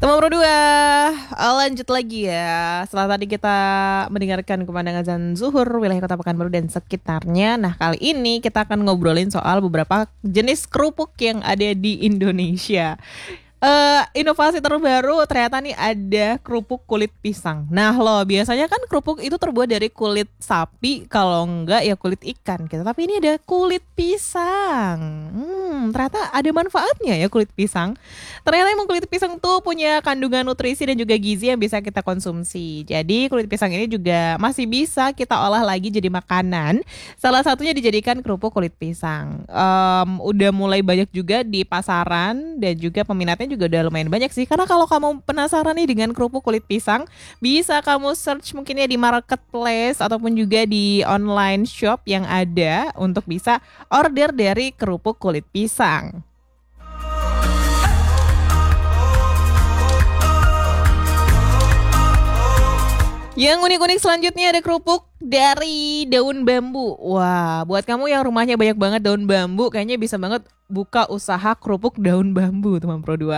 Teman Pro 2, lanjut lagi ya. Setelah tadi kita mendengarkan pemandangan azan zuhur wilayah Kota Pekanbaru dan sekitarnya. Nah, kali ini kita akan ngobrolin soal beberapa jenis kerupuk yang ada di Indonesia. Inovasi terbaru ternyata nih ada kerupuk kulit pisang. Nah loh, biasanya kan kerupuk itu terbuat dari kulit sapi, kalau enggak ya kulit ikan gitu. Tapi ini ada kulit pisang. Ternyata ada manfaatnya ya kulit pisang. Ternyata emang kulit pisang tuh punya kandungan nutrisi dan juga gizi yang bisa kita konsumsi. Jadi kulit pisang ini juga masih bisa kita olah lagi jadi makanan. Salah satunya dijadikan kerupuk kulit pisang. Udah mulai banyak juga di pasaran dan juga peminatnya juga udah lumayan banyak sih. Karena kalau kamu penasaran nih dengan kerupuk kulit pisang, bisa kamu search mungkin ya di marketplace ataupun juga di online shop yang ada untuk bisa order dari kerupuk kulit pisang. Yang unik-unik selanjutnya ada kerupuk dari daun bambu. Wah, buat kamu yang rumahnya banyak banget daun bambu, kayaknya bisa banget buka usaha kerupuk daun bambu, teman Pro 2.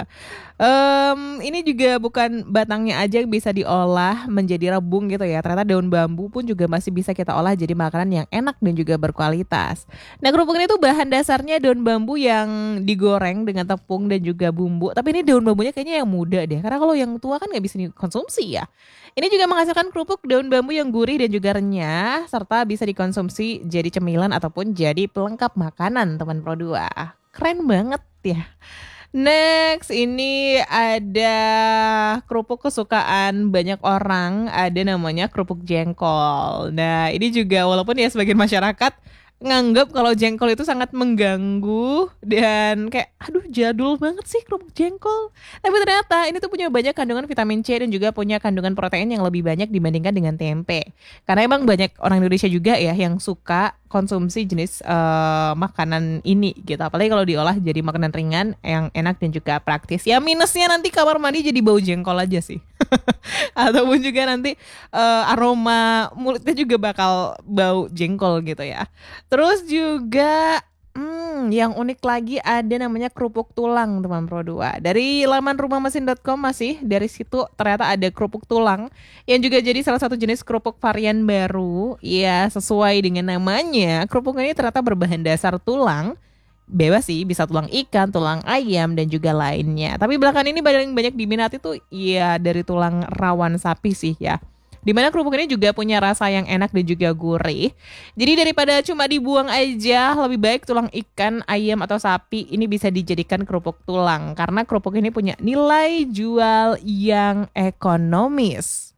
Ini juga bukan batangnya aja yang bisa diolah menjadi rebung gitu ya. Ternyata daun bambu pun juga masih bisa kita olah jadi makanan yang enak dan juga berkualitas. Nah, kerupuk ini tuh bahan dasarnya daun bambu yang digoreng dengan tepung dan juga bumbu. Tapi ini daun bambunya kayaknya yang muda deh. Karena kalau yang tua kan nggak bisa dikonsumsi ya. Ini juga menghasilkan kerupuk daun bambu yang gurih dan juga renyah, serta bisa dikonsumsi jadi cemilan ataupun jadi pelengkap makanan, teman Pro 2. Keren banget ya. Next, ini ada kerupuk kesukaan banyak orang, ada namanya kerupuk jengkol. Nah, ini juga walaupun ya sebagian masyarakat nganggap kalau jengkol itu sangat mengganggu dan kayak aduh jadul banget sih kerupuk jengkol. Tapi ternyata ini tuh punya banyak kandungan vitamin C dan juga punya kandungan protein yang lebih banyak dibandingkan dengan tempe. Karena emang banyak orang Indonesia juga ya yang suka konsumsi jenis makanan ini gitu. Apalagi kalau diolah jadi makanan ringan yang enak dan juga praktis. Ya minusnya nanti kamar mandi jadi bau jengkol aja sih. Ataupun juga nanti aroma mulutnya juga bakal bau jengkol gitu ya. Terus juga yang unik lagi ada namanya kerupuk tulang, teman Pro 2. Dari laman rumahmesin.com masih dari situ ternyata ada kerupuk tulang yang juga jadi salah satu jenis kerupuk varian baru. Ya, sesuai dengan namanya, kerupuk ini ternyata berbahan dasar tulang. Bebas sih, bisa tulang ikan, tulang ayam, dan juga lainnya. Tapi belakangan ini paling banyak diminati tuh ya dari tulang rawan sapi sih ya. Dimana kerupuk ini juga punya rasa yang enak dan juga gurih. Jadi daripada cuma dibuang aja, lebih baik tulang ikan, ayam, atau sapi ini bisa dijadikan kerupuk tulang. Karena kerupuk ini punya nilai jual yang ekonomis.